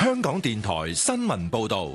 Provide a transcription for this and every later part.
香港電台新聞報道。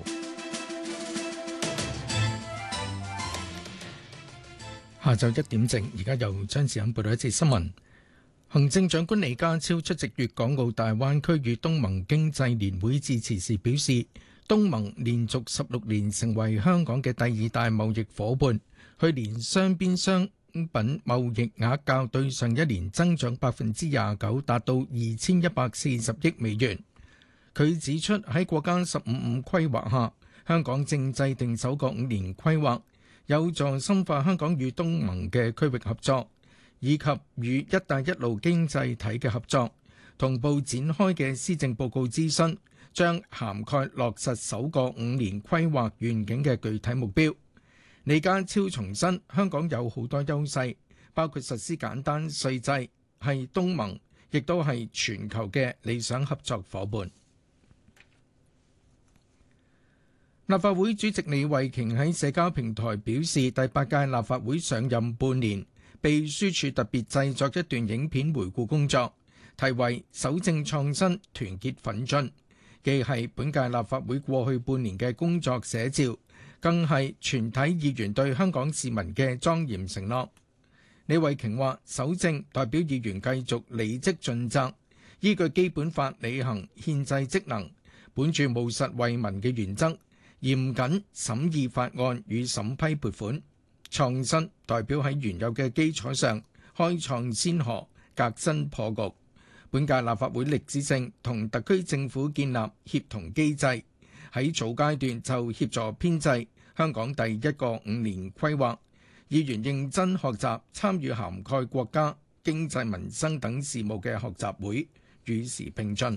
下晝1點正，而家由張志欣報道一節新聞。行政長官李家超出席粵港澳大灣區與東盟經濟年會致辭時表示，東盟連續16年成為香港嘅第二大貿易夥伴，去年雙邊商品貿易額較對上一年增長29%，達到2140億美元。佢指出，喺國家15+5規劃下，香港正制定首個5年規劃，有助深化香港與東盟嘅區域合作，以及與一帶一路經濟體嘅合作。同步展開嘅施政報告諮詢，將涵蓋落實首個5年規劃願景嘅具體目標。李家超重申，香港有好多優勢，包括實施簡單稅制，係東盟，亦都係全球嘅理想合作夥伴。立法會主席李慧瓊喺社交平台表示，第8屆立法會上任半年，秘書處特別製作一段影片回顧工作，題為《守正創新，團結奮進》，既係本屆立法會過去半年嘅工作寫照，更係全體議員對香港市民嘅莊嚴承諾。李慧瓊話：守正代表議員繼續履職盡責，依據基本法履行憲制職能，本住務實為民嘅原則，嚴謹審議法案與審批撥款。創新代表喺原有嘅基礎上開創先河，革新破局。本屆立法會歷史性同特區政府建立協同機制，喺早階段就協助編製香港第一個5年規劃。議員認真學習，參與涵蓋國家經濟民生等事務嘅學習會，與時並進。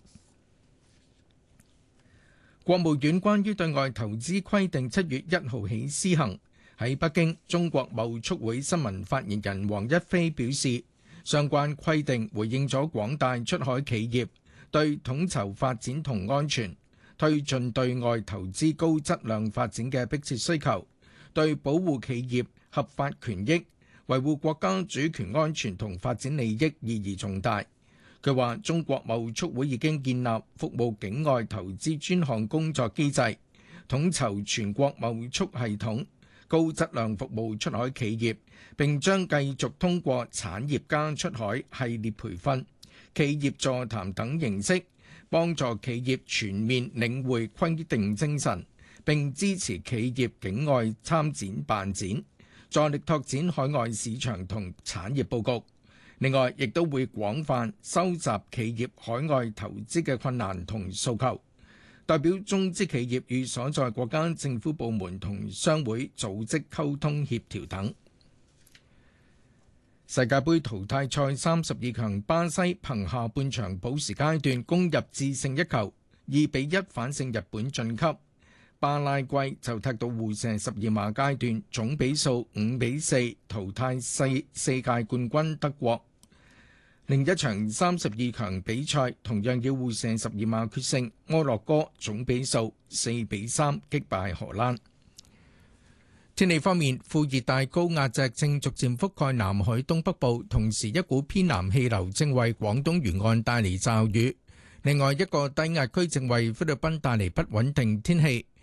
國務院關於對外投資規定7月1號起施行。喺北京，中國貿促會新聞發言人黃一飛表示，相關規定回應咗廣大出海企業對統籌發展同安全、推進對外投資高質量發展嘅迫切需求，對保護企業合法權益、維護國家主權安全同發展利益意義重大。佢話：中國貿促會已經建立服務境外投資專項工作機制，統籌全國貿促系統，高質量服務出海企業，並將繼續通過產業加出海系列培訓、企業座談等形式，幫助企業全面領會規定精神，並支持企業境外參展辦展，助力拓展海外市場同產業佈局。另外，亦都會廣泛收集企業海外投資嘅困難同訴求，代表中資企業與所在國家政府部門同商會組織溝通協調等。世界盃淘汰賽32強，巴西憑下半場補時階段攻入致勝一球，2-1反勝日本晉級。巴拉圭就踢到互射12碼階段，總比數5-4淘汰世界冠軍德國。另一場32強比賽同樣要互射12碼決勝，摩洛哥總比數4-3擊敗荷蘭。天氣方面，副熱帶高壓脊正逐漸覆蓋南海東北部，同時一股偏南氣流正為廣東沿岸帶嚟驟雨。另外一個低壓區正為菲律賓帶嚟不穩定天氣。